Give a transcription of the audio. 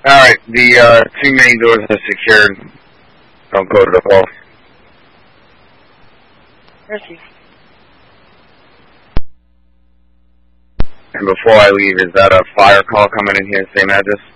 Alright, the 2 main doors are secured. Don't go to the hall. Mercy. And before I leave, is that a fire call coming in here, same address?